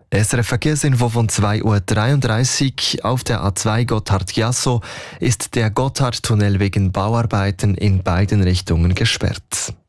SRF Verkehrsinfo von 2:33 Uhr. Auf der A2 Gotthard-Giasso ist der Gotthardtunnel wegen Bauarbeiten in beiden Richtungen gesperrt.